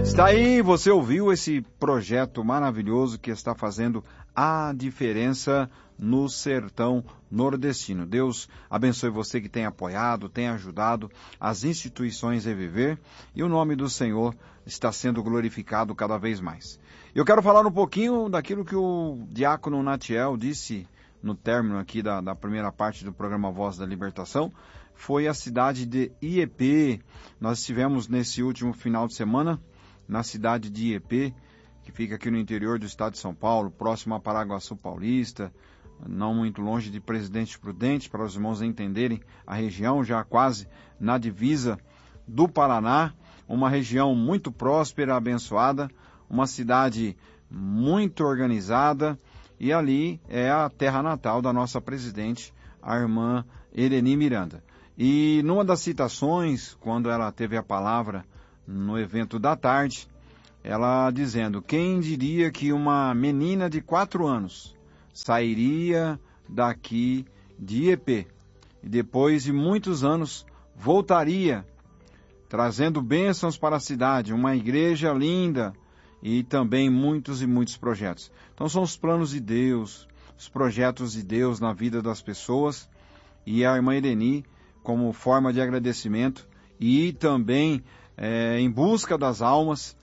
Está aí, você ouviu esse projeto maravilhoso que está fazendo a diferença no sertão nordestino. Deus abençoe você que tem apoiado, tem ajudado as instituições Reviver, e o nome do Senhor está sendo glorificado cada vez mais. Eu quero falar um pouquinho daquilo que o diácono Natiel disse no término aqui da primeira parte do programa Voz da Libertação. Foi a cidade de IEP. Nós estivemos nesse último final de semana na cidade de IEP, que fica aqui no interior do estado de São Paulo, próximo a Paraguaçu Paulista, não muito longe de Presidente Prudente, para os irmãos entenderem a região, já quase na divisa do Paraná, uma região muito próspera, abençoada, uma cidade muito organizada, e ali é a terra natal da nossa presidente, a irmã Eleni Miranda. E numa das citações, quando ela teve a palavra no evento da tarde, ela dizendo: quem diria que uma menina de 4 anos sairia daqui de IEP e depois de muitos anos voltaria trazendo bênçãos para a cidade, uma igreja linda e também muitos e muitos projetos. Então são os planos de Deus, os projetos de Deus na vida das pessoas, e a irmã Eleni, como forma de agradecimento e também em busca das almas,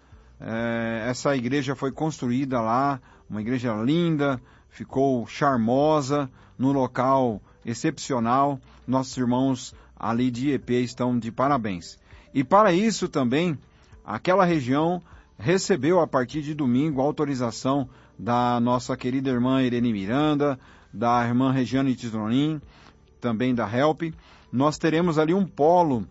essa igreja foi construída lá, uma igreja linda, ficou charmosa, num local excepcional. Nossos irmãos ali de IEP estão de parabéns. E para isso também, aquela região recebeu a partir de domingo a autorização da nossa querida irmã Irene Miranda, da irmã Regiane Tisronin, também da HELP. Nós teremos ali um polo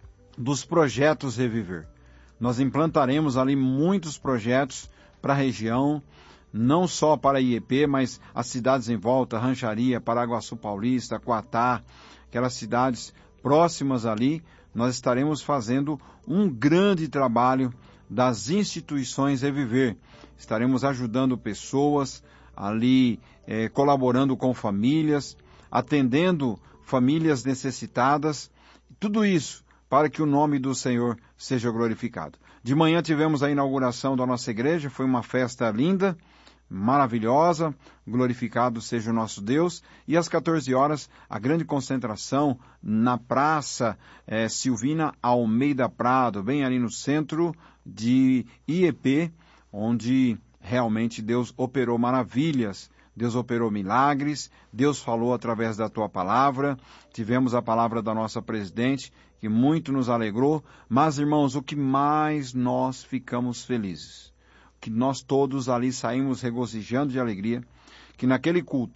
dos projetos Reviver. Nós implantaremos ali muitos projetos para a região, não só para a IEP, mas as cidades em volta, Rancharia, Paraguaçu Paulista, Quatá, aquelas cidades próximas ali. Nós estaremos fazendo um grande trabalho das instituições Reviver. Estaremos ajudando pessoas ali, colaborando com famílias, atendendo famílias necessitadas, tudo isso para que o nome do Senhor seja glorificado. De manhã tivemos a inauguração da nossa igreja, foi uma festa linda, maravilhosa, glorificado seja o nosso Deus, e às 14 horas, a grande concentração na praça Silvina Almeida Prado, bem ali no centro de IEP, onde realmente Deus operou maravilhas, Deus operou milagres, Deus falou através da tua palavra, tivemos a palavra da nossa presidente, que muito nos alegrou, mas irmãos, o que mais nós ficamos felizes, que nós todos ali saímos regozijando de alegria, que naquele culto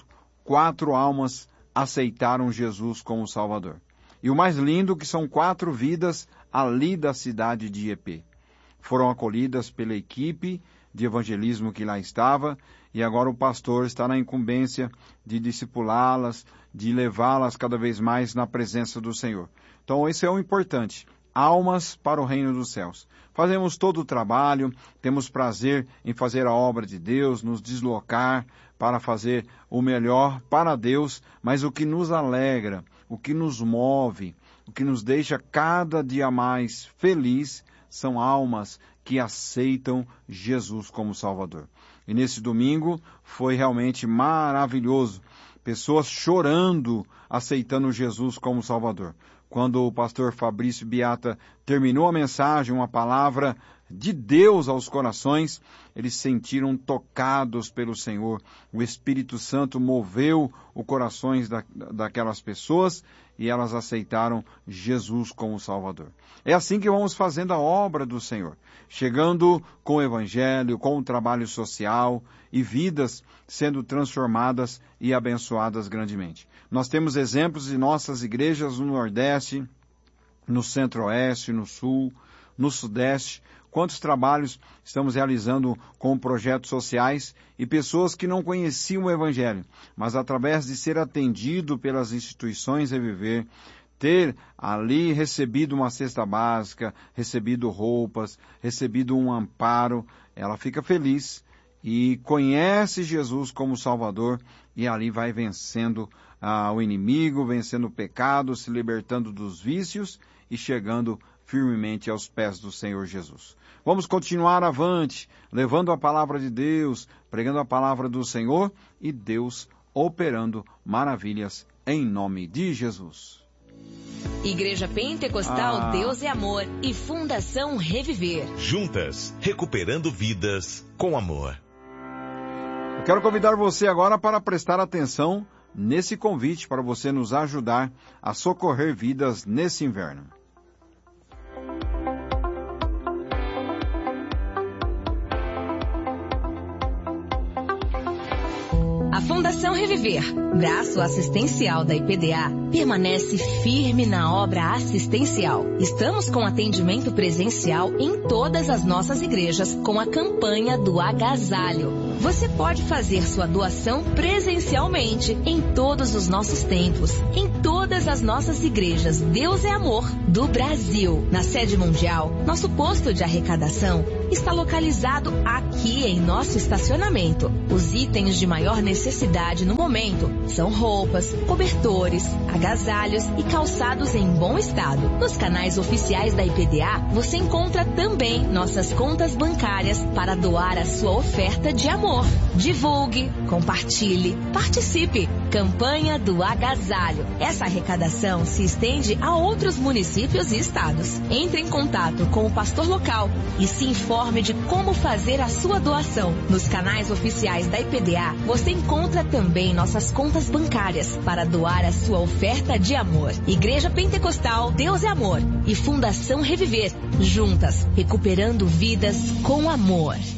4 almas aceitaram Jesus como Salvador. E o mais lindo que são 4 vidas ali da cidade de IEP. Foram acolhidas pela equipe de evangelismo que lá estava, e agora o pastor está na incumbência de discipulá-las, de levá-las cada vez mais na presença do Senhor. Então, esse é o importante. Almas para o reino dos céus. Fazemos todo o trabalho, temos prazer em fazer a obra de Deus, nos deslocar para fazer o melhor para Deus, mas o que nos alegra, o que nos move, o que nos deixa cada dia mais feliz, são almas que aceitam Jesus como Salvador. E nesse domingo foi realmente maravilhoso. Pessoas chorando, aceitando Jesus como Salvador. Quando o pastor Fabrício Beata terminou a mensagem, uma palavra de Deus aos corações, eles se sentiram tocados pelo Senhor. O Espírito Santo moveu os corações daquelas pessoas e elas aceitaram Jesus como Salvador. É assim que vamos fazendo a obra do Senhor, chegando com o Evangelho, com o trabalho social e vidas sendo transformadas e abençoadas grandemente. Nós temos exemplos de nossas igrejas no Nordeste, no Centro-Oeste, no Sul, no Sudeste. Quantos trabalhos estamos realizando com projetos sociais e pessoas que não conheciam o Evangelho, mas através de ser atendido pelas instituições Reviver, ter ali recebido uma cesta básica, recebido roupas, recebido um amparo, ela fica feliz e conhece Jesus como Salvador e ali vai vencendo o inimigo, vencendo o pecado, se libertando dos vícios e chegando firmemente aos pés do Senhor Jesus. Vamos continuar avante, levando a palavra de Deus, pregando a palavra do Senhor e Deus operando maravilhas em nome de Jesus. Igreja Pentecostal Deus é Amor e Fundação Reviver. Juntas, recuperando vidas com amor. Eu quero convidar você agora para prestar atenção nesse convite para você nos ajudar a socorrer vidas nesse inverno. A Fundação Reviver, braço assistencial da IPDA, permanece firme na obra assistencial. Estamos com atendimento presencial em todas as nossas igrejas com a campanha do agasalho. Você pode fazer sua doação presencialmente em todos os nossos templos, em todas as nossas igrejas Deus é Amor do Brasil. Na sede mundial, nosso posto de arrecadação está localizado aqui em nosso estacionamento. Os itens de maior necessidade no momento são roupas, cobertores, agasalhos e calçados em bom estado. Nos canais oficiais da IPDA, você encontra também nossas contas bancárias para doar a sua oferta de amor. Divulgue, compartilhe, participe. Campanha do Agasalho. Essa arrecadação se estende a outros municípios e estados. Entre em contato com o pastor local e se informe de como fazer a sua doação. Nos canais oficiais da IPDA, você encontra também nossas contas bancárias para doar a sua oferta de amor. Igreja Pentecostal Deus é Amor e Fundação Reviver. Juntas, recuperando vidas com amor.